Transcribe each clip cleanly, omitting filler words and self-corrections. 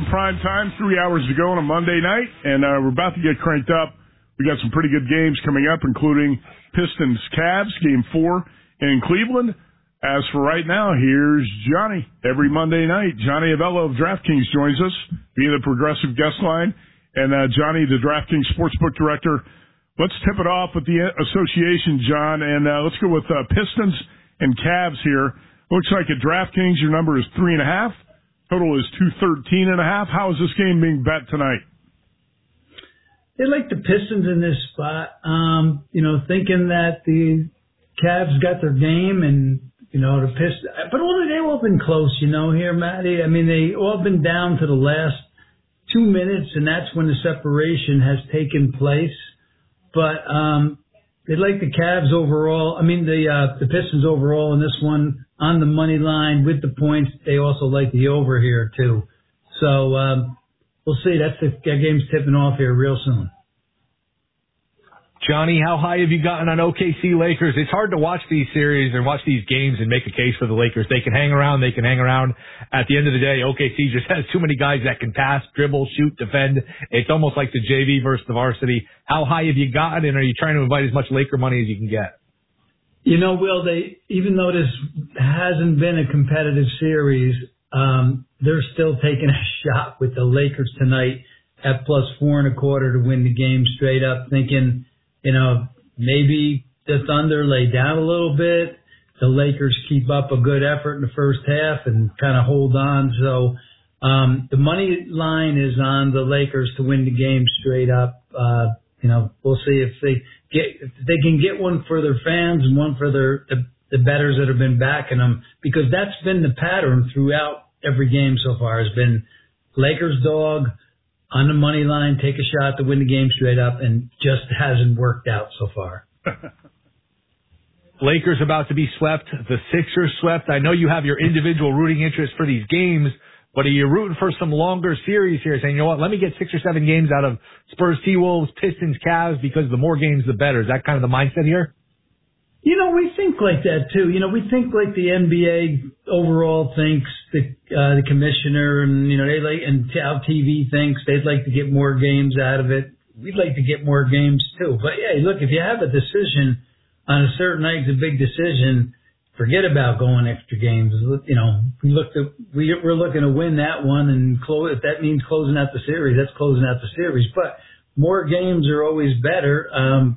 prime time, 3 hours to go on a Monday night, and we're about to get cranked up. We got some pretty good games coming up, including Pistons-Cavs, Game 4 in Cleveland. As for right now, here's Johnny. Every Monday night, Johnny Avello of DraftKings joins us via the Progressive Guest Line. And Johnny, the DraftKings Sportsbook Director. Let's tip it off with the association, John, and let's go with Pistons and Cavs here. Looks like at DraftKings, your number is 3.5. Total is 213.5. How is this game being bet tonight? They like the Pistons in this spot, thinking that the Cavs got their game and, the Pistons. But they've all been close, here, Matty. I mean, they all been down to the last 2 minutes, and that's when the separation has taken place. But they like the Cavs overall. I mean, the Pistons overall in this one on the money line with the points. They also like the over here, too. So we'll see. That game's tipping off here real soon. Johnny, how high have you gotten on OKC Lakers? It's hard to watch these series and watch these games and make a case for the Lakers. They can hang around. At the end of the day, OKC just has too many guys that can pass, dribble, shoot, defend. It's almost like the JV versus the varsity. How high have you gotten, and are you trying to invite as much Laker money as you can get? Will, even though this hasn't been a competitive series, they're still taking a shot with the Lakers tonight at plus 4.25 to win the game straight up, thinking, maybe the Thunder lay down a little bit. The Lakers keep up a good effort in the first half and kind of hold on. So the money line is on the Lakers to win the game straight up. We'll see if they can get one for their fans and one for the bettors that have been backing them, because that's been the pattern throughout every game so far. Has been Lakers dog on the money line, take a shot to win the game straight up, and just hasn't worked out so far. Lakers about to be swept. The Sixers swept. I know you have your individual rooting interest for these games, but are you rooting for some longer series here, saying, let me get 6 or 7 games out of Spurs, T-Wolves, Pistons, Cavs, because the more games, the better. Is that kind of the mindset here? We think like that, too. We think like the NBA overall thinks, the commissioner, and, they like, and how TV thinks they'd like to get more games out of it. We'd like to get more games, too. But, yeah, look, if you have a decision on a certain night, it's a big decision, forget about going extra games. We're looking to win that one, and if that means closing out the series, that's closing out the series. But more games are always better,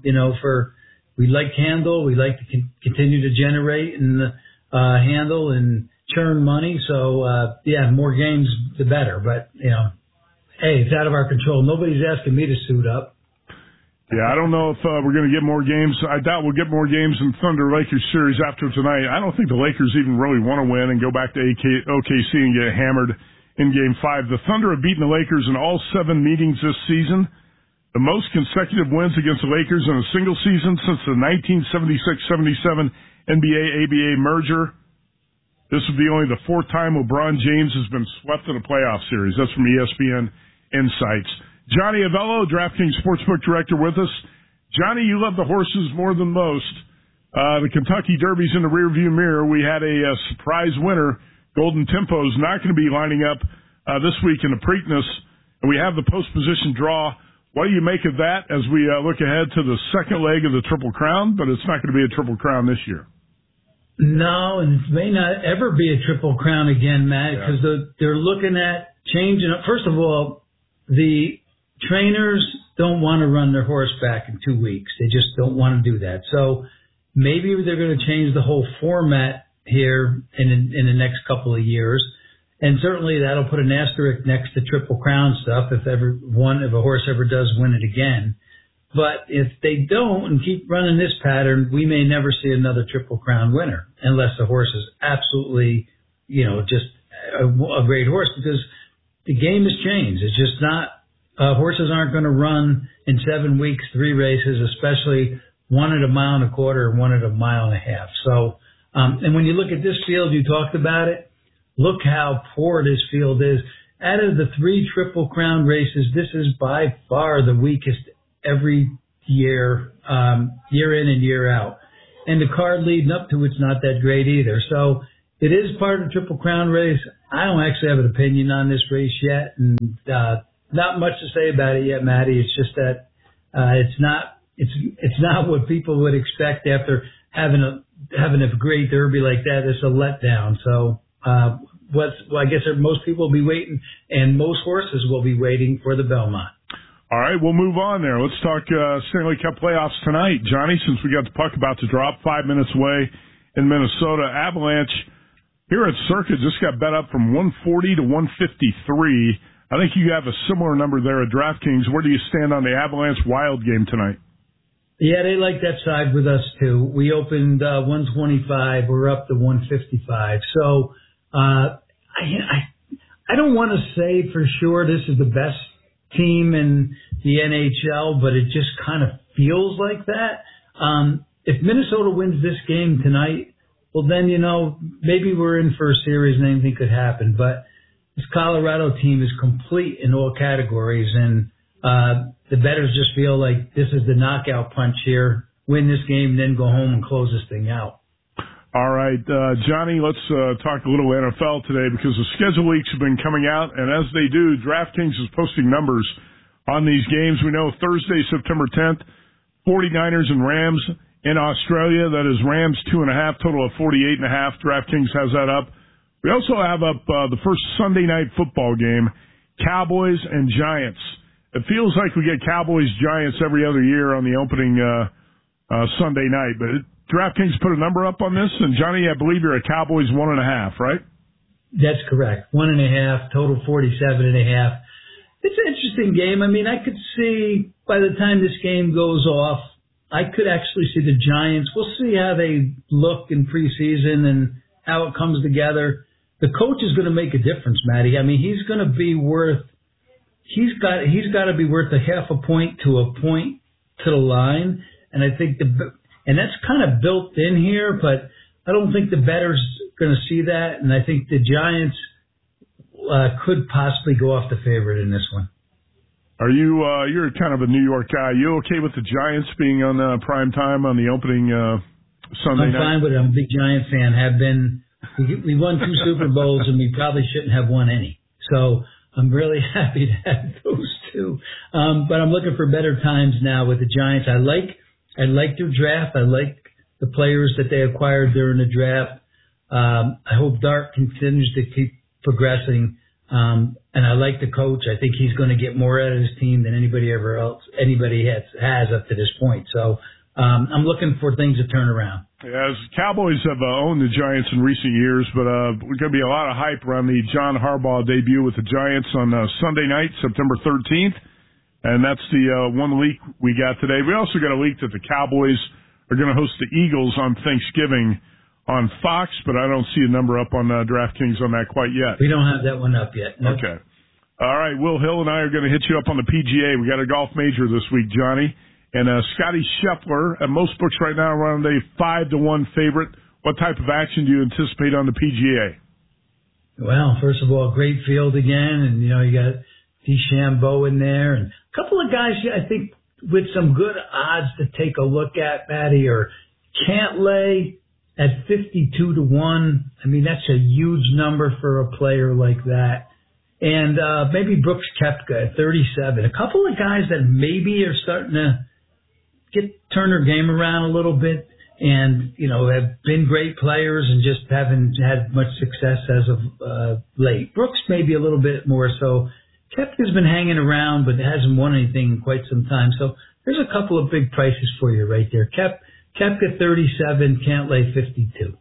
we like handle. We like to continue to generate and handle and churn money. So, more games, the better. But, hey, it's out of our control. Nobody's asking me to suit up. Yeah, I don't know if we're going to get more games. I doubt we'll get more games in Thunder-Lakers series after tonight. I don't think the Lakers even really want to win and go back to OKC and get hammered in Game 5. The Thunder have beaten the Lakers in all 7 meetings this season. The most consecutive wins against the Lakers in a single season since the 1976-77 NBA-ABA merger. This would be only the 4th time LeBron James has been swept in a playoff series. That's from ESPN Insights. Johnny Avello, DraftKings Sportsbook Director, with us. Johnny, you love the horses more than most. The Kentucky Derby's in the rearview mirror. We had a surprise winner. Golden Tempo's not going to be lining up this week in the Preakness, and we have the post-position draw. What do you make of that as we look ahead to the second leg of the Triple Crown? But it's not going to be a Triple Crown this year. No, and it may not ever be a Triple Crown again, Matt, because they're looking at changing up. First of all, the trainers don't want to run their horse back in 2 weeks. They just don't want to do that. So maybe they're going to change the whole format here in the next couple of years. And certainly that'll put an asterisk next to Triple Crown stuff if a horse ever does win it again. But if they don't and keep running this pattern, we may never see another Triple Crown winner unless the horse is absolutely, just a great horse, because the game has changed. It's just not, horses aren't going to run in 7 weeks, 3 races, especially one at 1.25 miles and one at 1.5 miles. So, and when you look at this field, you talked about it. Look how poor this field is. Out of the 3 Triple Crown races, this is by far the weakest every year, year in and year out. And the card leading up to it's not that great either. So it is part of the Triple Crown race. I don't actually have an opinion on this race yet, and not much to say about it yet, Matty. It's just that it's not what people would expect after having a great Derby like that. It's a letdown. So I guess most people will be waiting, and most horses will be waiting for the Belmont. All right, we'll move on there. Let's talk Stanley Cup playoffs tonight. Johnny, since we got the puck about to drop 5 minutes away in Minnesota, Avalanche here at Circuit just got bet up from 140 to 153. I think you have a similar number there at DraftKings. Where do you stand on the Avalanche Wild game tonight? Yeah, they like that side with us, too. We opened 125. We're up to 155. So I don't want to say for sure this is the best team in the NHL, but it just kind of feels like that. If Minnesota wins this game tonight, well, then, maybe we're in for a series and anything could happen. But this Colorado team is complete in all categories, and the bettors just feel like this is the knockout punch here. Win this game, then go home and close this thing out. All right, Johnny, let's talk a little NFL today because the schedule leaks have been coming out, and as they do, DraftKings is posting numbers on these games. We know Thursday, September 10th, 49ers and Rams in Australia. That is Rams 2.5, total of 48.5. DraftKings has that up. We also have up the first Sunday night football game, Cowboys and Giants. It feels like we get Cowboys-Giants every other year on the opening Sunday night, but DraftKings put a number up on this, and Johnny, I believe you're a Cowboys 1.5, right? That's correct. 1.5, total 47.5. It's an interesting game. I mean, I could see by the time this game goes off, I could actually see the Giants. We'll see how they look in preseason and how it comes together. The coach is going to make a difference, Matty. I mean, he's going to be worth. He's got to be worth a half a point to a point to the line, and I think and that's kind of built in here, but I don't think the bettor's going to see that, and I think the Giants could possibly go off the favorite in this one. Are you? You're kind of a New York guy. You okay with the Giants being on prime time on the opening Sunday night? I'm fine with it. I'm a big Giant fan. Have been. We won 2 Super Bowls, and we probably shouldn't have won any. So I'm really happy to have those 2. But I'm looking for better times now with the Giants. I like their draft. I like the players that they acquired during the draft. I hope Dart continues to keep progressing. And I like the coach. I think he's going to get more out of his team than anybody has up to this point. So I'm looking for things to turn around. As Cowboys have owned the Giants in recent years, but there's going to be a lot of hype around the John Harbaugh debut with the Giants on Sunday night, September 13th. And that's the one leak we got today. We also got a leak that the Cowboys are going to host the Eagles on Thanksgiving on Fox, but I don't see a number up on DraftKings on that quite yet. We don't have that one up yet. Nope. Okay. All right, Will Hill and I are going to hit you up on the PGA. We got a golf major this week, Johnny. And Scotty Scheffler, at most books right now, around a 5-1 favorite. What type of action do you anticipate on the PGA? Well, first of all, great field again, and you got DeChambeau in there, and a couple of guys I think with some good odds to take a look at, Matty, or Cantlay at 52-1. I mean, that's a huge number for a player like that. And maybe Brooks Koepka at 37. A couple of guys that maybe are starting to turn their game around a little bit and, have been great players and just haven't had much success as of late. Brooks maybe a little bit more so. Koepka's been hanging around but hasn't won anything in quite some time. So there's a couple of big prices for you right there. Koepka 37, Cantlay 52.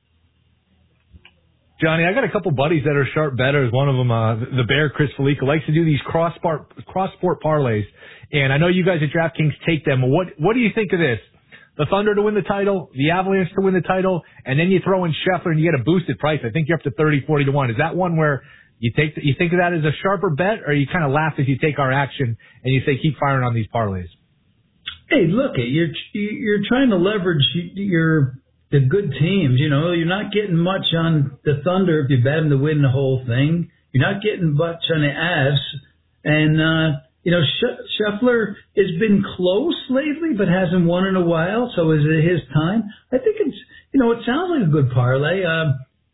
Johnny, I got a couple buddies that are sharp bettors. One of them, the Bear, Chris Felica, likes to do these cross-sport parlays. And I know you guys at DraftKings take them. What do you think of this? The Thunder to win the title, the Avalanche to win the title, and then you throw in Scheffler and you get a boosted price. I think you're up to 30-40-1. Is that one where you think of that as a sharper bet, or you kind of laugh as you take our action and you say keep firing on these parlays? Hey, look, you're trying to leverage the good teams. You're not getting much on the Thunder if you bet them to win the whole thing. You're not getting much on the Avs. And, Scheffler has been close lately but hasn't won in a while, so is it his time? I think it sounds like a good parlay.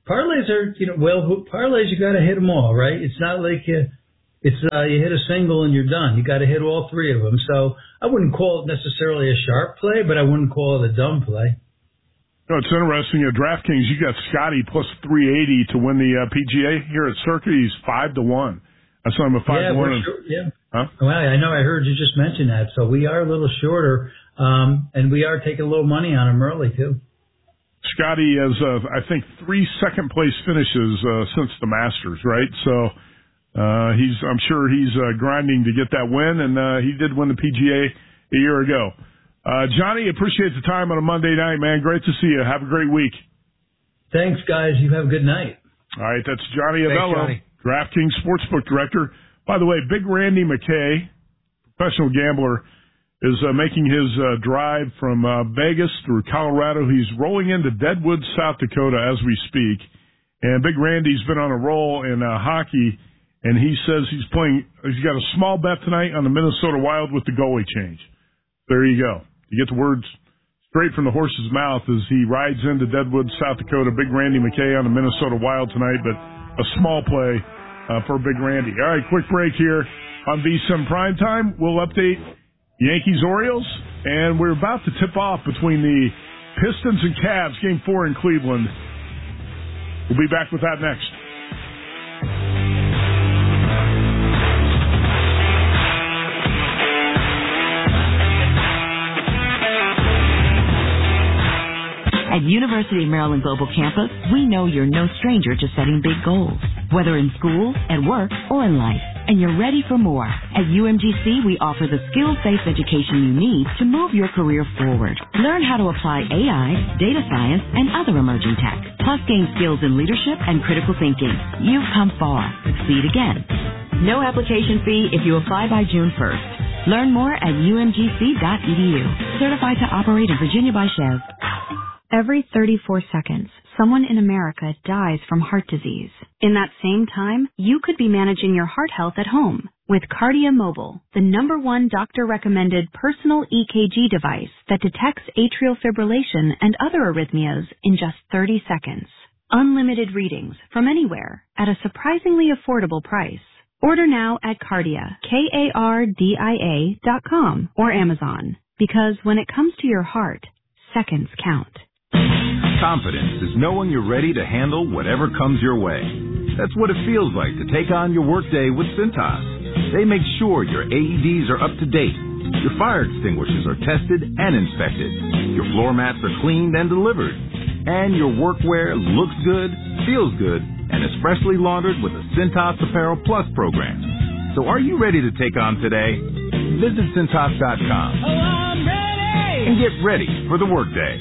parlays are, parlays, you got to hit them all, right? It's not like you hit a single and you're done. You got to hit all three of them. So I wouldn't call it necessarily a sharp play, but I wouldn't call it a dumb play. No, it's interesting. At DraftKings, you got Scotty plus 380 to win the PGA. Here at Circuit, he's 5-1. I saw him at 5-1. Yeah. Huh? Well, I know. I heard you just mention that. So we are a little shorter, and we are taking a little money on him early too. Scotty has, I think, 3 second-place finishes since the Masters, right? So I'm sure he's grinding to get that win, and he did win the PGA a year ago. Johnny, appreciate the time on a Monday night, man. Great to see you. Have a great week. Thanks, guys. You have a good night. All right, that's Johnny Avello, DraftKings Sportsbook Director. By the way, Big Randy McKay, professional gambler, is making his drive from Vegas through Colorado. He's rolling into Deadwood, South Dakota as we speak. And Big Randy's been on a roll in hockey, and he says he's got a small bet tonight on the Minnesota Wild with the goalie change. There you go. You get the words straight from the horse's mouth as he rides into Deadwood, South Dakota. Big Randy McKay on the Minnesota Wild tonight, but a small play for Big Randy. All right, quick break here on VSiN Primetime. We'll update Yankees-Orioles, and we're about to tip off between the Pistons and Cavs, Game 4 in Cleveland. We'll be back with that next. At University of Maryland Global Campus, we know you're no stranger to setting big goals, whether in school, at work, or in life, and you're ready for more. At UMGC, we offer the skills-based education you need to move your career forward. Learn how to apply AI, data science, and other emerging tech, plus gain skills in leadership and critical thinking. You've come far. Succeed again. No application fee if you apply by June 1st. Learn more at umgc.edu. Certified to operate in Virginia by Chev. Every 34 seconds, someone in America dies from heart disease. In that same time, you could be managing your heart health at home with Kardia Mobile, the #1 doctor-recommended personal EKG device that detects atrial fibrillation and other arrhythmias in just 30 seconds. Unlimited readings from anywhere at a surprisingly affordable price. Order now at Kardia, KARDIA.com or Amazon, because when it comes to your heart, seconds count. Confidence is knowing you're ready to handle whatever comes your way. That's what it feels like to take on your workday with Cintas. They make sure your AEDs are up to date, your fire extinguishers are tested and inspected, your floor mats are cleaned and delivered, and your workwear looks good, feels good, and is freshly laundered with a Cintas Apparel Plus program. So are you ready to take on today? Visit Cintas.com. Oh, I'm ready! And get ready for the workday.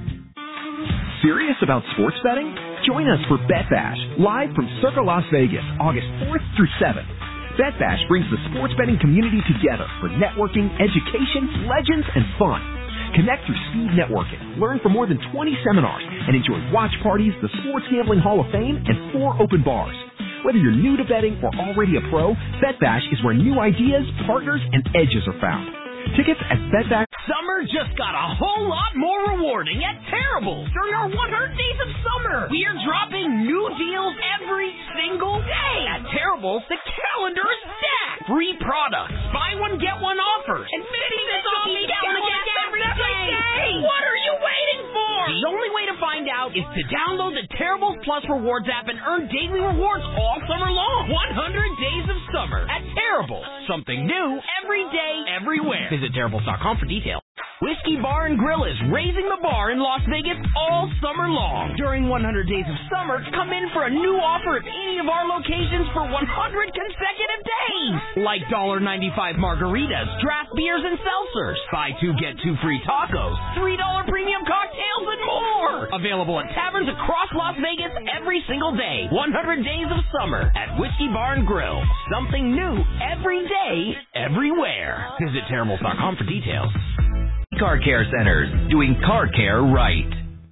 Serious about sports betting? Join us for Bet Bash, live from Circa Las Vegas, August 4th through 7th. Bet Bash brings the sports betting community together for networking, education, legends, and fun. Connect through speed networking, learn from more than 20 seminars, and enjoy watch parties, the Sports Gambling Hall of Fame, and 4 open bars. Whether you're new to betting or already a pro, Bet Bash is where new ideas, partners, and edges are found. Tickets at Bet Bash. Summer just got a whole lot more rewarding at Terrible during our 100 Days of Summer. We are dropping new deals every single day. At Terrible, the calendar is stacked. Free products, buy one, get one offers, and 50 cents off every day. What are you waiting for? The only way to find out is to download the Terrible Plus Rewards app and earn daily rewards all summer long. 100 Days of Summer at Terrible. Something new every day, everywhere. Visit Terribles.com for details. Whiskey Bar and Grill is raising the bar in Las Vegas all summer long. During 100 Days of Summer, come in for a new offer at any of our locations for 100 consecutive days. Like $1.95 margaritas, draft beers, and seltzers. Buy 2, get 2 free tacos, $3 premium cocktails, and more. Available at taverns across Las Vegas every single day. 100 Days of Summer at Whiskey Bar and Grill. Something new every day, everywhere. Visit Terribles.com for details. Car Care Centers, doing car care right.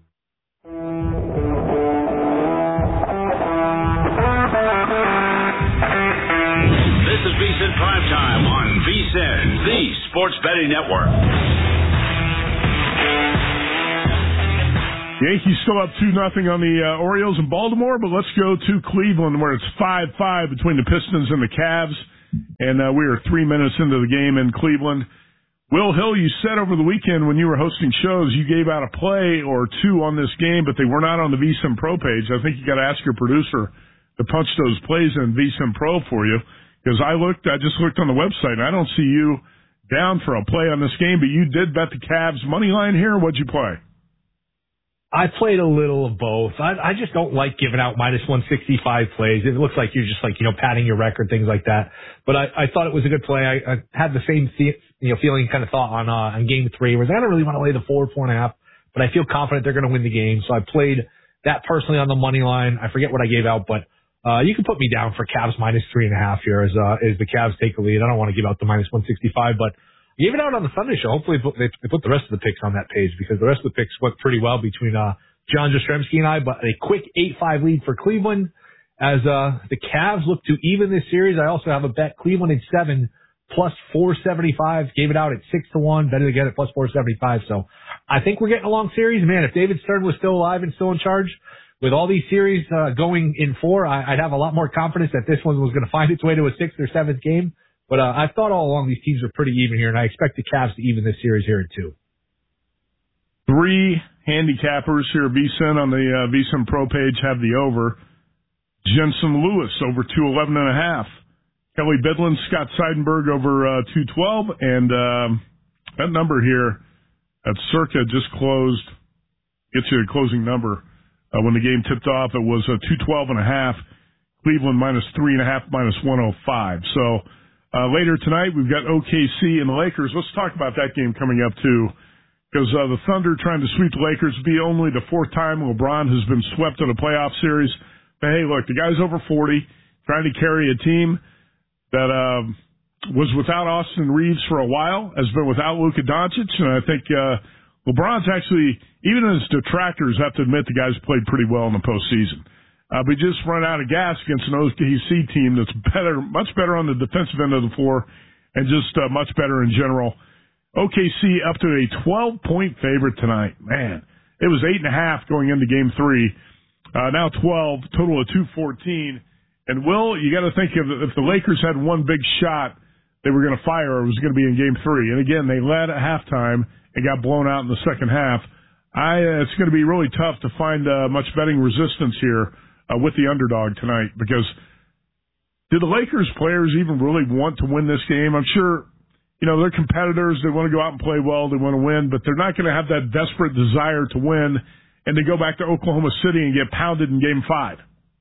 This is VSiN Primetime on VSiN, the Sports Betting Network. Yankees still up 2-0 on the Orioles in Baltimore, but let's go to Cleveland where it's 5-5 between the Pistons and the Cavs, and we are 3 minutes into the game in Cleveland. Will Hill, you said over the weekend when you were hosting shows, you gave out a play or two on this game, but they were not on the VSiN Pro page. I think you got to ask your producer to punch those plays in VSiN Pro for you, because I just looked on the website, and I don't see you down for a play on this game, but you did bet the Cavs money line here. What'd you play? I played a little of both. I just don't like giving out minus 165 plays. It looks like you're just padding your record, things like that. But I thought it was a good play. I had the same feeling kind of thought on game 3, where I don't really want to lay the 4.5, but I feel confident they're going to win the game. So I played that personally on the money line. I forget what I gave out, but you can put me down for Cavs minus 3.5 here as the Cavs take the lead. I don't want to give out the minus 165, but I gave it out on the Sunday show. Hopefully they put the rest of the picks on that page, because the rest of the picks went pretty well between John Jastrzemski and I. But a quick 8-5 lead for Cleveland as the Cavs look to even this series. I also have a bet Cleveland in 7 plus 475. Gave it out at 6-1. Better to get it plus 475. So I think we're getting a long series. Man, if David Stern was still alive and still in charge, with all these series going in 4, I'd have a lot more confidence that this one was going to find its way to a 6th or 7th game. But I thought all along these teams are pretty even here, and I expect the Cavs to even this series here at 2. 3 handicappers here at VSiN on the VSiN Pro page have the over. Jensen Lewis over 211.5. Kelly Bidlin, Scott Seidenberg over 212, and that number here at Circa just closed. Gets you a closing number. When the game tipped off, it was 212.5. Cleveland minus 3.5, minus 105. So. Later tonight, we've got OKC and the Lakers. Let's talk about that game coming up, too, because the Thunder trying to sweep the Lakers be only the 4th time LeBron has been swept in a playoff series. But, hey, look, the guy's over 40, trying to carry a team that was without Austin Reeves for a while, has been without Luka Doncic, and I think LeBron's actually, even his detractors have to admit the guy's played pretty well in the postseason. We just run out of gas against an OKC team that's better, much better on the defensive end of the floor, and just much better in general. OKC up to a 12-point favorite tonight. Man, it was 8.5 going into Game 3. Now 12, total of 214. And Will, you got to think if the Lakers had one big shot they were going to fire, it was going to be in Game 3. And again, they led at halftime and got blown out in the second half. It's going to be really tough to find much betting resistance here with the underdog tonight, because do the Lakers players even really want to win this game? I'm sure, they're competitors. They want to go out and play well. They want to win, but they're not going to have that desperate desire to win and to go back to Oklahoma City and get pounded in Game 5.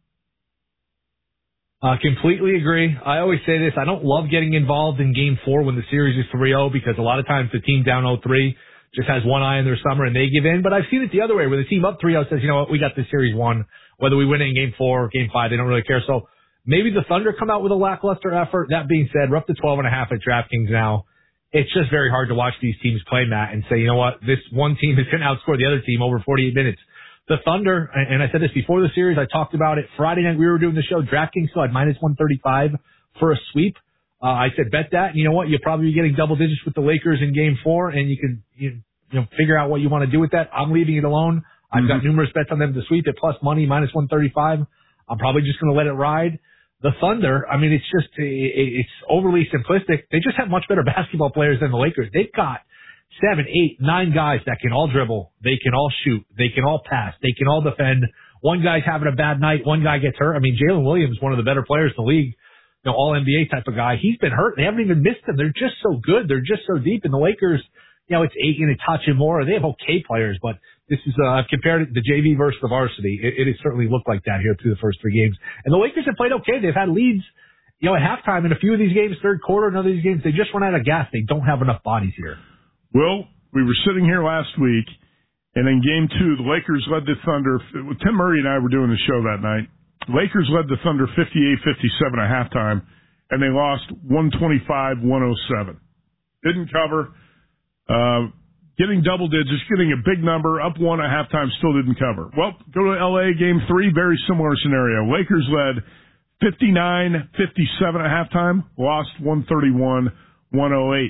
Completely agree. I always say this. I don't love getting involved in Game 4 when the series is 3-0, because a lot of times the team down 0-3 just has one eye in their summer and they give in. But I've seen it the other way, where the team up 3-0 says, you know what, we got this series won. Whether we win it in Game 4 or Game 5, they don't really care. So maybe the Thunder come out with a lackluster effort. That being said, we're up to 12.5 at DraftKings now. It's just very hard to watch these teams play, Matt, and say, you know what, this one team is going to outscore the other team over 48 minutes. The Thunder, and I said this before the series, I talked about it Friday night we were doing the show, DraftKings still had minus 135 for a sweep. I said bet that, and you know what, you'll probably be getting double digits with the Lakers in Game 4, and you can figure out what you want to do with that. I'm leaving it alone. I've got numerous bets on them to sweep it, plus money, minus 135. I'm probably just going to let it ride. The Thunder, I mean, it's overly simplistic. They just have much better basketball players than the Lakers. They've got 7, 8, 9 guys that can all dribble. They can all shoot. They can all pass. They can all defend. One guy's having a bad night. One guy gets hurt. I mean, Jalen Williams, one of the better players in the league, all NBA type of guy. He's been hurt. They haven't even missed him. They're just so good. They're just so deep. And the Lakers, it's Aiken and Touch and more. They have okay players, but this is, I've compared it to the JV versus the varsity. It has certainly looked like that here through the first 3 games. And the Lakers have played okay. They've had leads, at halftime in a few of these games, third quarter, in other of these games. They just run out of gas. They don't have enough bodies here. Well, we were sitting here last week, and in Game 2, the Lakers led the Thunder. Tim Murray and I were doing the show that night. Lakers led the Thunder 58-57 at halftime, and they lost 125-107. Didn't cover. Getting double digits, getting a big number, up 1 at halftime, still didn't cover. Well, go to L.A. Game 3, very similar scenario. Lakers led 59-57 at halftime, lost 131-108.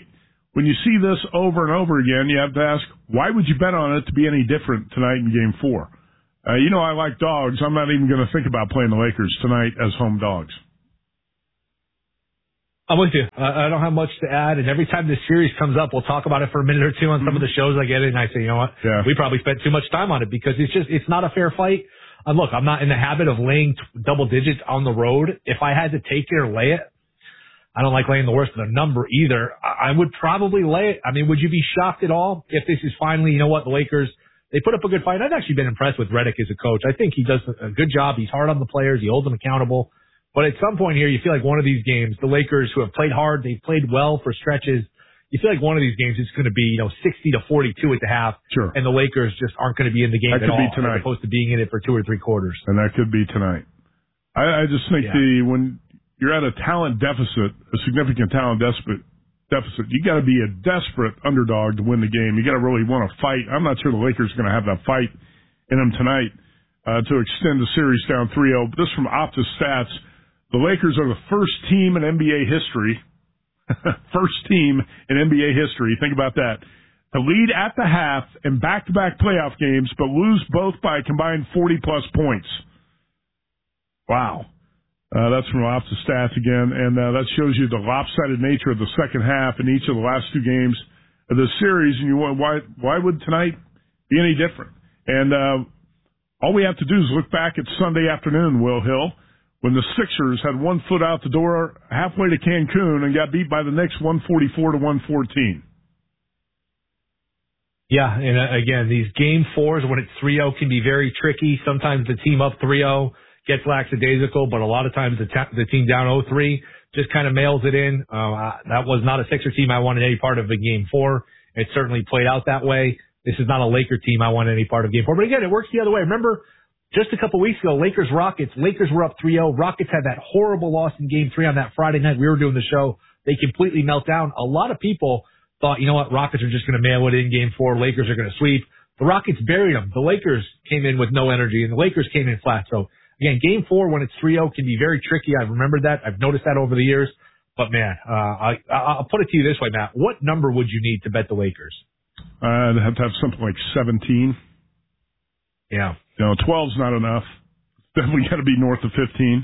when you see this over and over again, you have to ask, why would you bet on it to be any different tonight in Game 4? I like dogs. I'm not even going to think about playing the Lakers tonight as home dogs. I'm with you. I don't have much to add. And every time this series comes up, we'll talk about it for a minute or two on some of the shows I get it. And I say, you know what? Yeah. We probably spent too much time on it because it's not a fair fight. Look, I'm not in the habit of laying double digits on the road. If I had to take it or lay it, I don't like laying the worst of the number either. I would probably lay it. I mean, would you be shocked at all if this is finally, the Lakers, they put up a good fight? I've actually been impressed with Redick as a coach. I think he does a good job. He's hard on the players. He holds them accountable. But at some point here, you feel like one of these games, the Lakers who have played hard, they've played well for stretches. You feel like one of these games is going to be, 60-42 at the half. Sure. And the Lakers just aren't going to be in the game at all, as opposed to being in it for 2 or 3 quarters. And that could be tonight. I just think when you're at a talent deficit, a significant talent deficit, you got to be a desperate underdog to win the game. You got to really want to fight. I'm not sure the Lakers are going to have that fight in them tonight to extend the series down 3-0. This from Optus Stats. The Lakers are the first team in NBA history, think about that, to lead at the half in back-to-back playoff games, but lose both by a combined 40-plus points. Wow. That's from Optus Stats again, and that shows you the lopsided nature of the second half in each of the last 2 games of this series, and why would tonight be any different? And all we have to do is look back at Sunday afternoon, Will Hill, when the Sixers had one foot out the door halfway to Cancun and got beat by the Knicks 144-114. Yeah, and again, these Game 4s when it's 3-0 can be very tricky. Sometimes the team up 3-0 gets lackadaisical, but a lot of times the team down 0-3 just kind of mails it in. That was not a Sixer team I wanted any part of the Game 4. It certainly played out that way. This is not a Laker team I want any part of Game 4. But again, it works the other way. Remember, just a couple weeks ago, Lakers-Rockets. Lakers were up 3-0. Rockets had that horrible loss in Game 3 on that Friday night. We were doing the show. They completely melt down. A lot of people thought, Rockets are just going to mail it in Game 4. Lakers are going to sweep. The Rockets buried them. The Lakers came in with no energy, and the Lakers came in flat. So, again, Game 4 when it's 3-0 can be very tricky. I've remembered that. I've noticed that over the years. But, man, I'll put it to you this way, Matt. What number would you need to bet the Lakers? I'd have to have something like 17. Yeah. 12's not enough. Definitely got to be north of 15.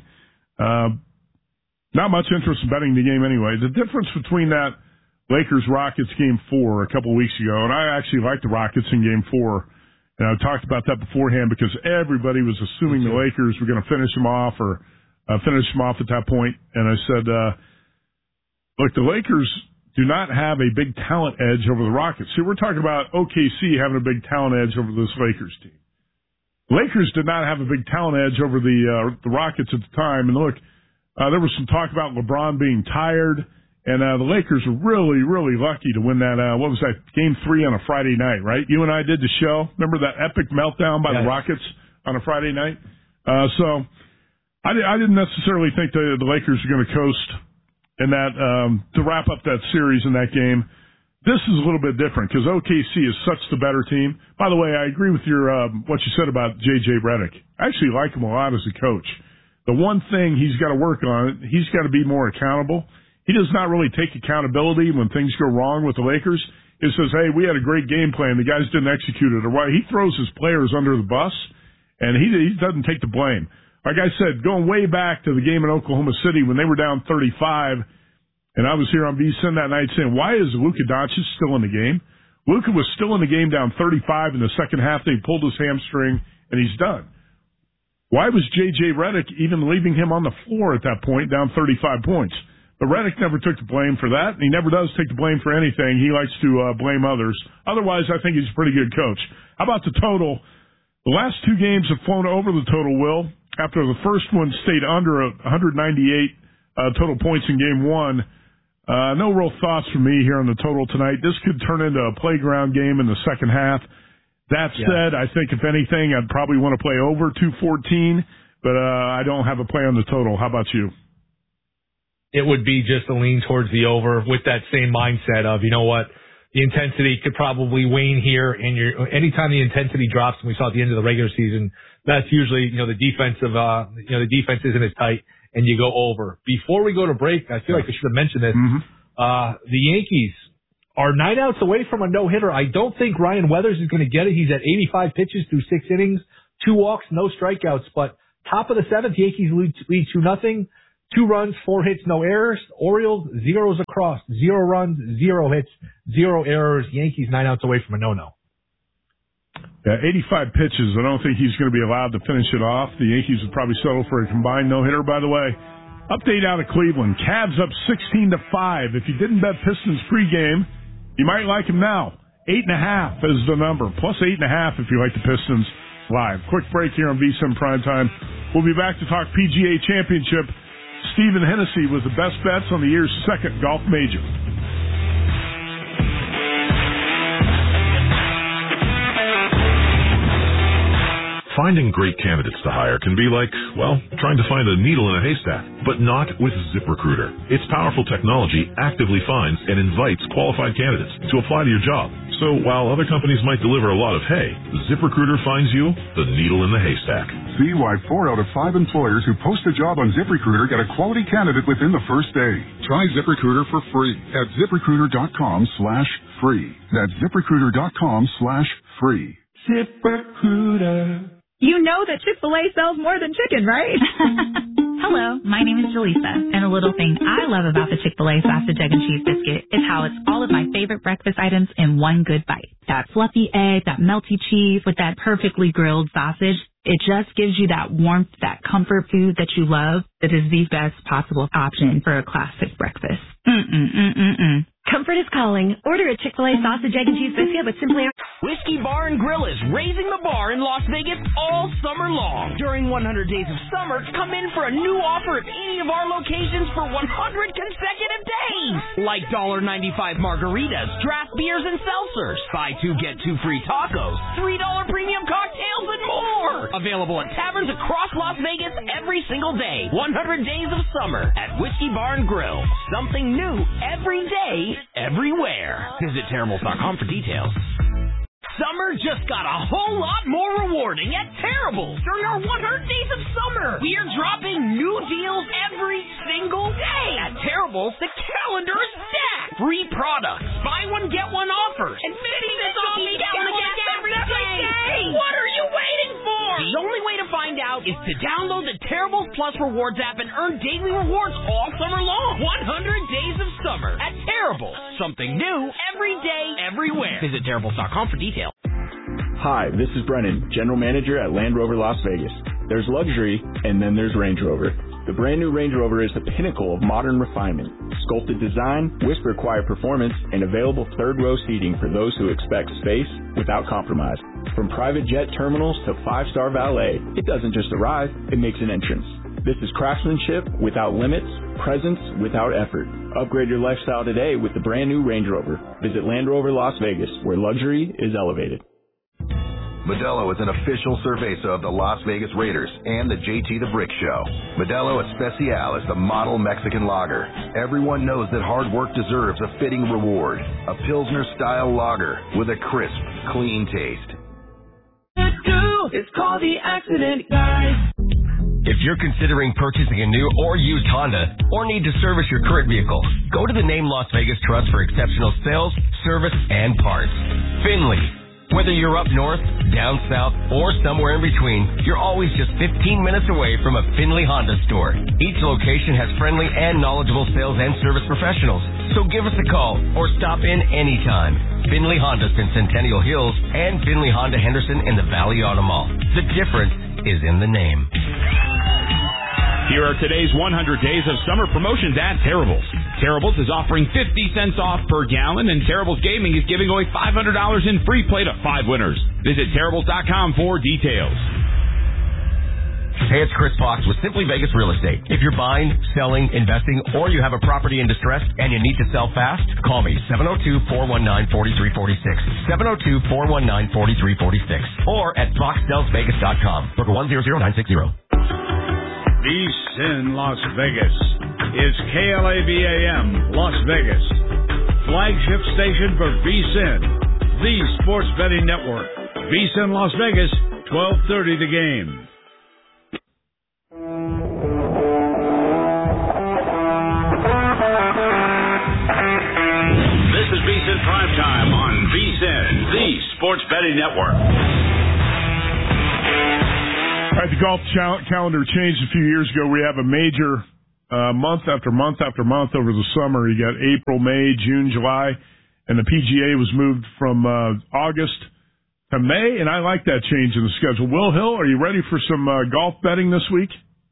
Not much interest in betting the game anyway. The difference between that Lakers-Rockets Game 4 a couple of weeks ago, and I actually liked the Rockets in Game 4, and I talked about that beforehand because everybody was assuming the Lakers were going to finish them off at that point. And I said, look, the Lakers do not have a big talent edge over the Rockets. See, we're talking about OKC having a big talent edge over this Lakers team. Lakers did not have a big talent edge over the Rockets at the time. And look, there was some talk about LeBron being tired, and the Lakers were really, really lucky to win that. What was that? Game 3 on a Friday night, right? You and I did the show. Remember that epic meltdown by the Rockets on a Friday night? So I didn't necessarily think the Lakers were going to coast in that to wrap up that series in that game. This is a little bit different because OKC is such the better team. By the way, I agree with your what you said about J.J. Redick. I actually like him a lot as a coach. The one thing he's got to work on, he's got to be more accountable. He does not really take accountability when things go wrong with the Lakers. He says, hey, we had a great game plan. The guys didn't execute it. Or why he throws his players under the bus, and he doesn't take the blame. Like I said, going way back to the game in Oklahoma City when they were down 35, and I was here on VSiN that night saying, why is Luka Doncic still in the game? Luka was still in the game down 35 in the second half. They pulled his hamstring, and he's done. Why was J.J. Redick even leaving him on the floor at that point, down 35 points? But Redick never took the blame for that, and he never does take the blame for anything. He likes to blame others. Otherwise, I think he's a pretty good coach. How about the total? The last 2 games have flown over the total, Will. After the first one stayed under 198 total points in Game 1, no real thoughts from me here on the total tonight. This could turn into a playground game in the second half. That said, I think if anything, I'd probably want to play over 214, but I don't have a play on the total. How about you? It would be just a lean towards the over with that same mindset of, you know what, the intensity could probably wane here, and anytime the intensity drops, and we saw at the end of the regular season, that's usually, the defense isn't as tight, and you go over. Before we go to break, I feel like I should have mentioned this. The Yankees are 9 outs away from a no-hitter. I don't think Ryan Weathers is going to get it. He's at 85 pitches through 6 innings, 2 walks, no strikeouts. But top of the 7th, Yankees lead 2-0. 2 runs, 4 hits, no errors. Orioles, zeros across. 0 runs, 0 hits, 0 errors. Yankees 9 outs away from a no-no. Yeah, 85 pitches. I don't think he's going to be allowed to finish it off. The Yankees would probably settle for a combined no-hitter, by the way. Update out of Cleveland. Cavs up 16-5. If you didn't bet Pistons pregame, you might like him now. 8.5 is the number. Plus 8.5 if you like the Pistons live. Quick break here on VSiN Primetime. We'll be back to talk PGA Championship. Stephen Hennessy was the best bets on the year's second golf major. Finding great candidates to hire can be like, well, trying to find a needle in a haystack, but not with ZipRecruiter. Its powerful technology actively finds and invites qualified candidates to apply to your job. So while other companies might deliver a lot of hay, ZipRecruiter finds you the needle in the haystack. See why 4 out of 5 employers who post a job on ZipRecruiter get a quality candidate within the first day. Try ZipRecruiter for free at ZipRecruiter.com/free. That's ZipRecruiter.com/free. ZipRecruiter. You know that Chick-fil-A sells more than chicken, right? Hello, my name is Jaleesa, and a little thing I love about the Chick-fil-A sausage, egg, and cheese biscuit is how it's all of my favorite breakfast items in one good bite. That fluffy egg, that melty cheese with that perfectly grilled sausage, it just gives you that warmth, that comfort food that you love that is the best possible option for a classic breakfast. Comfort is calling. Order a Chick-fil-A sausage, egg, and cheese biscuit with Simply... Whiskey Bar and Grill is raising the bar in Las Vegas all summer long. During 100 Days of Summer, come in for a new offer at any of our locations for 100 consecutive days. Like $1.95 margaritas, draft beers, and seltzers. Buy 2, get 2 free tacos, $3 premium cocktails, and more. Available at taverns across Las Vegas every single day. 100 Days of Summer at Whiskey Bar and Grill. Something new every day, everywhere. Visit Terribles.com for details. Summer just got a whole lot more rewarding at Terribles during our 100 Days of Summer. We are dropping new deals every single day. At Terribles, the calendar is stacked. Free products, buy one, get one offers, and 50 cents off each gallon of gas every day. What are you waiting for? The only way to find out is to download the Terribles Plus Rewards app and earn daily rewards all summer long. 100 Days of Summer at Terribles. Something new every day, everywhere. Visit Terribles.com for details. Hi, this is Brennan, General Manager at Land Rover Las Vegas. There's luxury, and then there's Range Rover. The brand new Range Rover is the pinnacle of modern refinement. Sculpted design, whisper quiet performance, and available third-row seating for those who expect space without compromise. From private jet terminals to 5-star valet, it doesn't just arrive, it makes an entrance. This is craftsmanship without limits, presence without effort. Upgrade your lifestyle today with the brand new Range Rover. Visit Land Rover Las Vegas, where luxury is elevated. Modelo is an official cerveza of the Las Vegas Raiders and the JT the Brick Show. Modelo Especial is the model Mexican lager. Everyone knows that hard work deserves a fitting reward. A Pilsner-style lager with a crisp, clean taste. It's called the Accident Guide. If you're considering purchasing a new or used Honda or need to service your current vehicle, go to the Name Las Vegas Trust for exceptional sales, service, and parts. Finley. Whether you're up north, down south, or somewhere in between, you're always just 15 minutes away from a Finley Honda store. Each location has friendly and knowledgeable sales and service professionals. So give us a call or stop in anytime. Finley Honda's in Centennial Hills and Finley Honda Henderson in the Valley Auto Mall. The difference is in the name. Here are today's 100 Days of Summer promotions at Terribles. Terribles is offering 50 cents off per gallon, and Terribles Gaming is giving away $500 in free play to 5 winners. Visit Terribles.com for details. Hey, it's Chris Fox with Simply Vegas Real Estate. If you're buying, selling, investing, or you have a property in distress and you need to sell fast, call me, 702-419-4346, 702-419-4346, or at foxsellsvegas.com. Book 100960. VSiN Las Vegas is KLABAM Las Vegas, flagship station for VSiN, the sports betting network. VSiN Las Vegas, 12:30 the game. This is VSiN Drive Time on VSiN, the Sports Betting Network. All right, the golf calendar changed a few years ago. We have a major month after month after month over the summer. You got April, May, June, July, and the PGA was moved from August to May, and I like that change in the schedule. Will Hill, are you ready for some golf betting this week?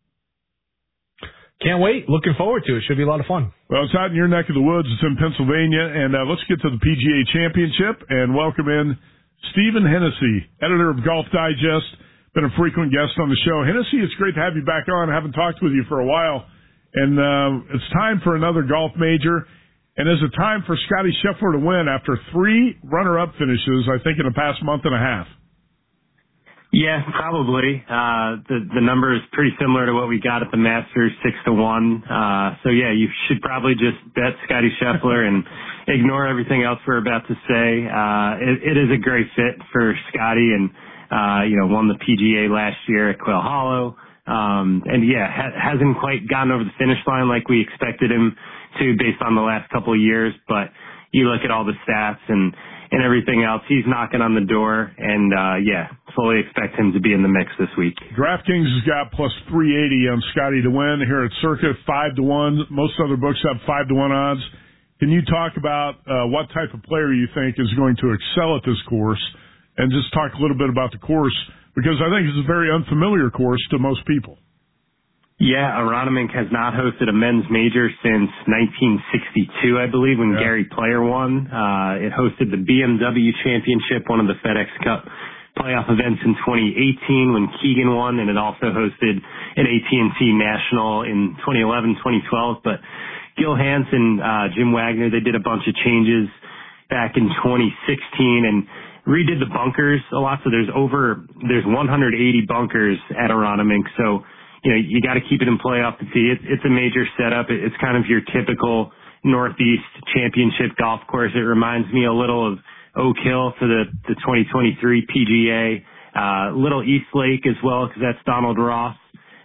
Can't wait. Looking forward to it. Should be a lot of fun. Well, it's out in your neck of the woods. It's in Pennsylvania, and let's get to the PGA Championship and welcome in Stephen Hennessy, editor of Golf Digest. Been a frequent guest on the show. Hennessy, it's great to have you back on. I haven't talked with you for a while. And it's time for another golf major. And is it time for Scotty Scheffler to win after 3 runner-up finishes, I think, in the past month and a half? Yeah, probably. The number is pretty similar to what we got at the Masters, 6-1. So yeah, you should probably just bet Scotty Scheffler and ignore everything else we're about to say. It is a great fit for Scotty, and won the PGA last year at Quail Hollow. And yeah, hasn't quite gotten over the finish line like we expected him to based on the last couple of years. But you look at all the stats and everything else, he's knocking on the door. And, fully expect him to be in the mix this week. DraftKings has got plus 380 on Scotty to win. Here at Circa, 5-1. Most other books have 5-1 odds. Can you talk about what type of player you think is going to excel at this course? And just talk a little bit about the course, because I think it's a very unfamiliar course to most people. Yeah, Aronimink has not hosted a men's major since 1962, I believe, when Gary Player won. It hosted the BMW Championship, one of the FedEx Cup playoff events in 2018 when Keegan won, and it also hosted an AT&T National in 2011, 2012. But Gil Hansen, Jim Wagner, they did a bunch of changes back in 2016, and redid the bunkers a lot. So there's 180 bunkers at Aronimink. So, you got to keep it in play off the tee. It's a major setup. It's kind of your typical Northeast Championship golf course. It reminds me a little of Oak Hill for the 2023 PGA, Little East Lake as well, because that's Donald Ross.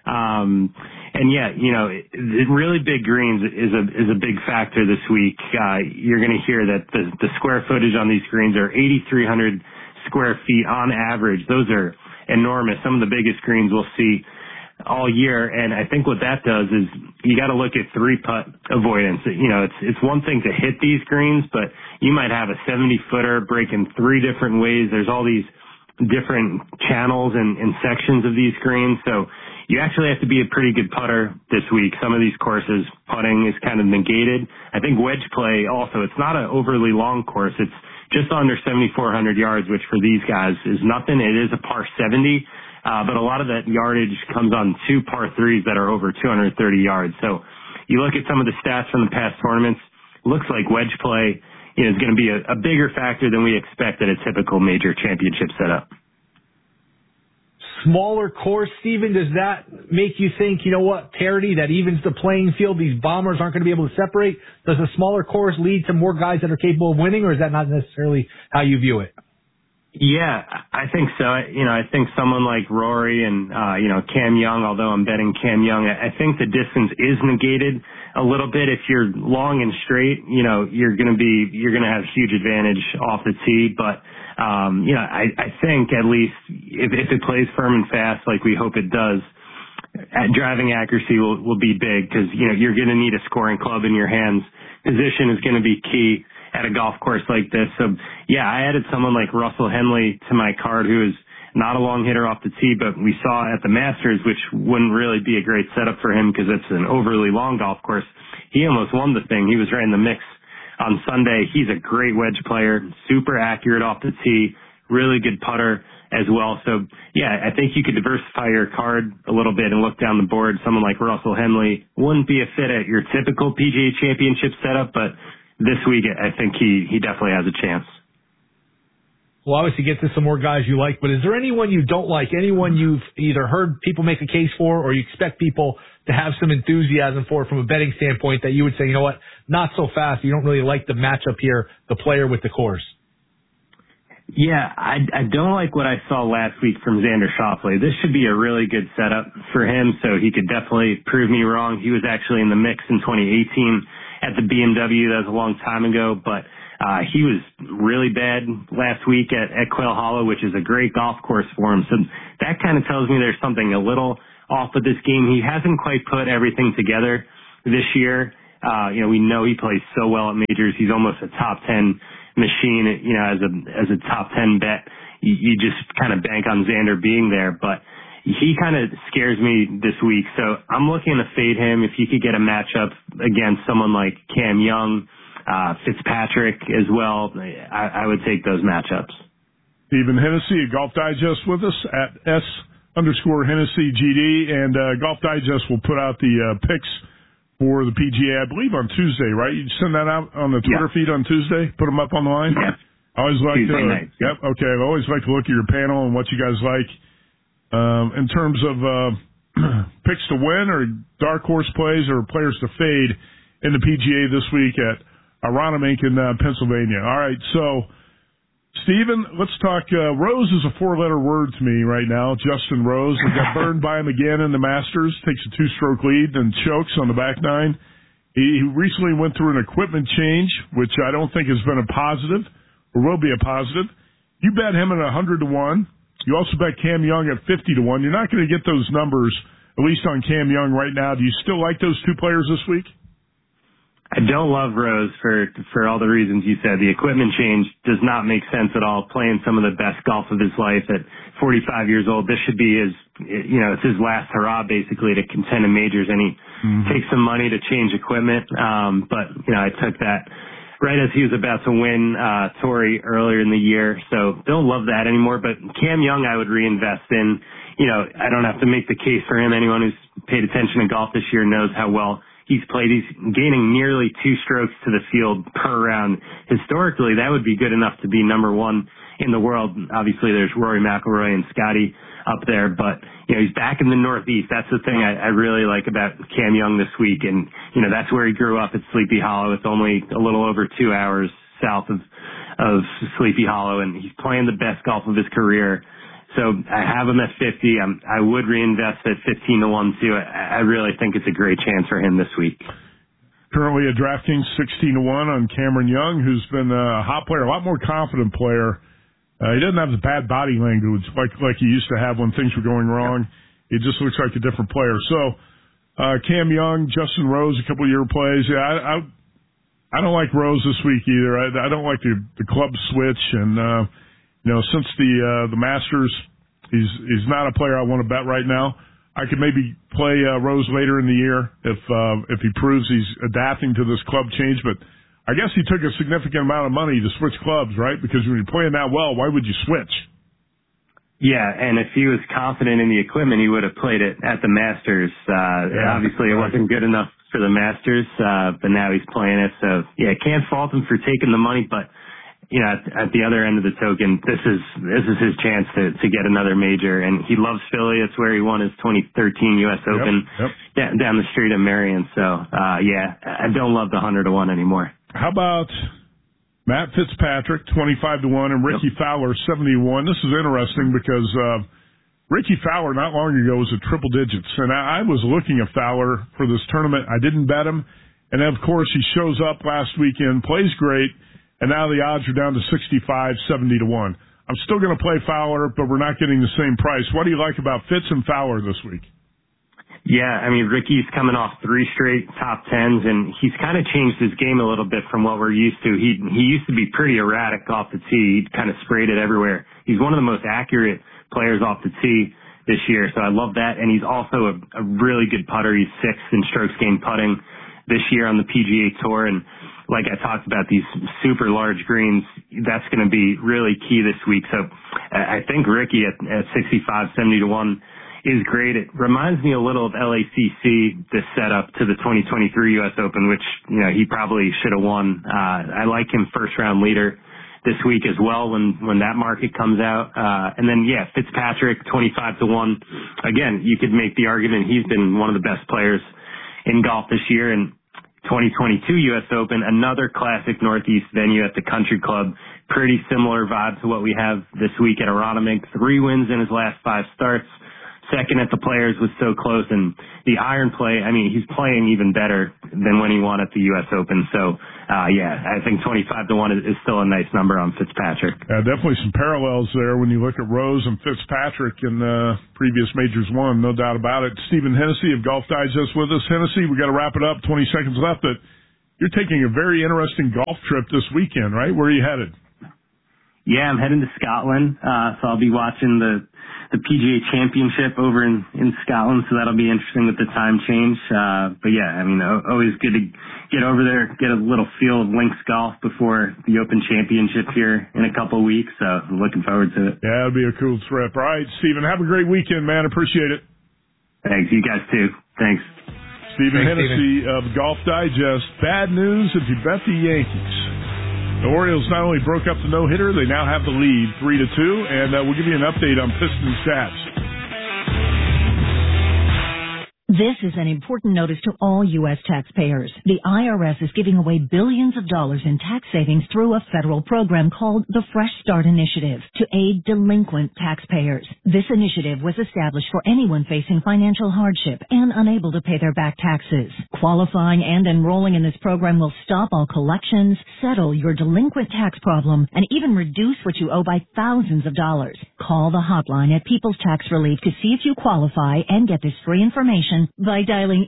The really big greens is a big factor this week. You're going to hear that the square footage on these greens are 8,300 square feet on average. Those are enormous. Some of the biggest greens we'll see all year. And I think what that does is you got to look at 3-putt avoidance. It's one thing to hit these greens, but you might have a 70-footer breaking 3 different ways. There's all these different channels and sections of these greens. So you actually have to be a pretty good putter this week. Some of these courses, putting is kind of negated. I think wedge play also, it's not an overly long course. It's just under 7,400 yards, which for these guys is nothing. It is a par 70, but a lot of that yardage comes on 2 par 3s that are over 230 yards. So you look at some of the stats from the past tournaments, looks like wedge play is going to be a bigger factor than we expect at a typical major championship setup. Smaller course, Stephen, does that make you think, parity, that evens the playing field? These bombers aren't going to be able to separate. Does a smaller course lead to more guys that are capable of winning, or is that not necessarily how you view it? Yeah, I think so. I think someone like Rory and, Cam Young, although I'm betting Cam Young, I think the distance is negated a little bit. If you're long and straight, you're going to have huge advantage off the tee. But, I think at least if it plays firm and fast like we hope it does, driving accuracy will be big because, you're going to need a scoring club in your hands. Position is going to be key at a golf course like this. So, yeah, I added someone like Russell Henley to my card, who is not a long hitter off the tee, but we saw at the Masters, which wouldn't really be a great setup for him because it's an overly long golf course. He almost won the thing. He was right in the mix on Sunday. He's a great wedge player, super accurate off the tee, really good putter as well. So, yeah, I think you could diversify your card a little bit and look down the board. Someone like Russell Henley wouldn't be a fit at your typical PGA Championship setup, but this week I think he definitely has a chance. Well, obviously get to some more guys you like, but is there anyone you don't like, anyone you've either heard people make a case for or you expect people to have some enthusiasm for from a betting standpoint that you would say, not so fast, you don't really like the matchup here, the player with the course? Yeah, I don't like what I saw last week from Xander Schauffele. This should be a really good setup for him, so he could definitely prove me wrong. He was actually in the mix in 2018 at the BMW. That was a long time ago, but he was really bad last week at Quail Hollow, which is a great golf course for him. So that kind of tells me there's something a little off with this game. He hasn't quite put everything together this year. We know he plays so well at majors. He's almost a top 10 machine, as a top 10 bet. You just kind of bank on Xander being there, but he kind of scares me this week. So I'm looking to fade him. If you could get a matchup against someone like Cam Young, Fitzpatrick as well, I would take those matchups. Stephen Hennessy at Golf Digest with us at S_Hennessy GD, and Golf Digest will put out the picks for the PGA, I believe, on Tuesday, right? You send that out on the Twitter feed on Tuesday? Put them up on the line? Yeah. I always like Tuesday night. Yep, okay. I always like to look at your panel and what you guys like. In terms of picks to win or dark horse plays or players to fade in the PGA this week at Aronimink in Pennsylvania. All right, so Stephen, let's talk. Rose is a four-letter word to me right now. Justin Rose. We got burned by him again in the Masters. Takes a two-stroke lead and chokes on the back nine. He recently went through an equipment change, which I don't think has been a positive or will be a positive. You bet him at 100 to 1. You also bet Cam Young at 50 to 1. You're not going to get those numbers, at least on Cam Young right now. Do you still like those two players this week? I don't love Rose for all the reasons you said. The equipment change does not make sense at all. Playing some of the best golf of his life at 45 years old. This should be it's his last hurrah basically to contend in majors, and he takes some money to change equipment. But I took that right as he was about to win Torrey earlier in the year. So don't love that anymore. But Cam Young I would reinvest in. I don't have to make the case for him. Anyone who's paid attention to golf this year knows how well he's played. He's gaining nearly 2 strokes to the field per round. Historically, that would be good enough to be number one in the world. Obviously, there's Rory McIlroy and Scotty up there, but he's back in the Northeast. That's the thing I really like about Cam Young this week, and that's where he grew up at Sleepy Hollow. It's only a little over 2 hours south of Sleepy Hollow, and he's playing the best golf of his career. So I have him at 50. I would reinvest at 15 to 1 too. I really think it's a great chance for him this week. Currently at DraftKings 16 to 1 on Cameron Young, who's been a hot player, a lot more confident player. He doesn't have the bad body language like he used to have when things were going wrong. He just looks like a different player. So Cam Young, Justin Rose, a couple of year plays. Yeah, I don't like Rose this week either. I don't like the club switch, and since the Masters, he's not a player I want to bet right now. I could maybe play Rose later in the year if he proves he's adapting to this club change. But I guess he took a significant amount of money to switch clubs, right? Because when you're playing that well, why would you switch? Yeah, and if he was confident in the equipment, he would have played it at the Masters. Obviously, it wasn't good enough for the Masters, but now he's playing it. So, yeah, can't fault him for taking the money, but at the other end of the token, this is his chance to get another major, and he loves Philly. It's where he won his 2013 U.S. Open down the street at Marion. So, I don't love the 100 to 1 anymore. How about Matt Fitzpatrick 25 to 1 and Ricky Fowler 70 to 1? This is interesting because Ricky Fowler not long ago was at triple digits, and I was looking at Fowler for this tournament. I didn't bet him, and then of course he shows up last weekend, plays great. And now the odds are down to 65, 70 to 1. I'm still going to play Fowler, but we're not getting the same price. What do you like about Fitz and Fowler this week? Yeah, I mean, Ricky's coming off 3 straight top 10s, and he's kind of changed his game a little bit from what we're used to. He used to be pretty erratic off the tee. He kind of sprayed it everywhere. He's one of the most accurate players off the tee this year, so I love that. And he's also a really good putter. He's 6th in strokes gained putting this year on the PGA Tour, and like I talked about, these super large greens, that's going to be really key this week. So I think Ricky at 65, 70 to 1 is great. It reminds me a little of LACC, this setup to the 2023 U.S. Open, which, he probably should have won. I like him first round leader this week as well when that market comes out. And then, Fitzpatrick 25 to 1. Again, you could make the argument he's been one of the best players in golf this year. And 2022 U.S. Open, another classic Northeast venue at the Country Club. Pretty similar vibe to what we have this week at Aronimink. 3 wins in his last 5 starts. second at the Players was so close, and the iron play, I mean, he's playing even better than when he won at the U.S. Open. So, I think 25-1 is still a nice number on Fitzpatrick. Definitely some parallels there when you look at Rose and Fitzpatrick in previous Majors won, no doubt about it. Stephen Hennessy of Golf Digest with us. Hennessy, we got to wrap it up, 20 seconds left, but you're taking a very interesting golf trip this weekend, right? Where are you headed? Yeah, I'm heading to Scotland, so I'll be watching the PGA Championship over in Scotland, so that'll be interesting with the time change. But yeah, I mean, always good to get over there, get a little feel of links golf before the Open Championship here in a couple of weeks, so I'm looking forward to it. Yeah, it'll be a cool trip. All right, Stephen, have a great weekend, man. Appreciate it. Thanks. You guys too. Thanks. Stephen Hennessy of Golf Digest. Bad news if you bet the Yankees. The Orioles not only broke up the no-hitter, they now have the lead 3-2, and we'll give you an update on Pistons stats. This is an important notice to all U.S. taxpayers. The IRS is giving away billions of dollars in tax savings through a federal program called the Fresh Start Initiative to aid delinquent taxpayers. This initiative was established for anyone facing financial hardship and unable to pay their back taxes. Qualifying and enrolling in this program will stop all collections, settle your delinquent tax problem, and even reduce what you owe by thousands of dollars. Call the hotline at People's Tax Relief to see if you qualify and get this free information by dialing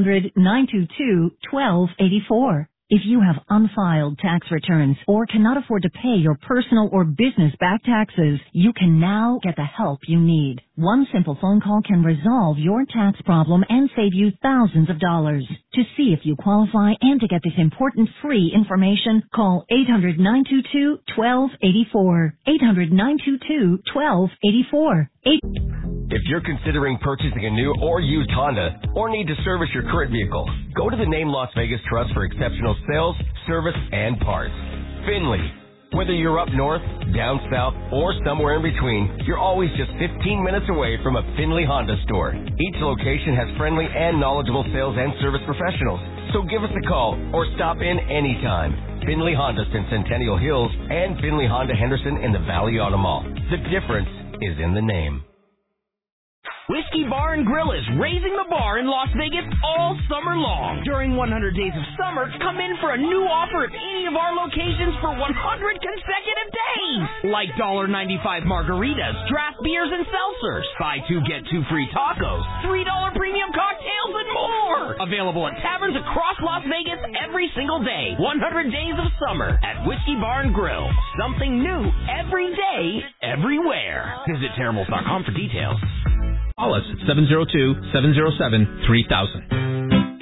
800-922-1284. If you have unfiled tax returns or cannot afford to pay your personal or business back taxes, you can now get the help you need. One simple phone call can resolve your tax problem and save you thousands of dollars. To see if you qualify and to get this important free information, call 800-922-1284. 800-922-1284. If you're considering purchasing a new or used Honda or need to service your current vehicle, go to the Name Las Vegas Trust for exceptional sales, service, and parts. Finley. Whether you're up north, down south, or somewhere in between, you're always just 15 minutes away from a Finley Honda store. Each location has friendly and knowledgeable sales and service professionals. So give us a call or stop in anytime. Finley Honda in Centennial Hills and Finley Honda Henderson in the Valley Auto Mall. The difference is in the name. Whiskey Bar and Grill is raising the bar in Las Vegas all summer long. During 100 Days of Summer, come in for a new offer at any of our locations for 100 consecutive days. Like $1.95 margaritas, draft beers, and seltzers. Buy two, get two free tacos, $3 premium cocktails, and more. Available at taverns across Las Vegas every single day. 100 Days of Summer at Whiskey Bar and Grill. Something new every day, everywhere. Visit Terribles.com for details. Call us at 702-707-3000.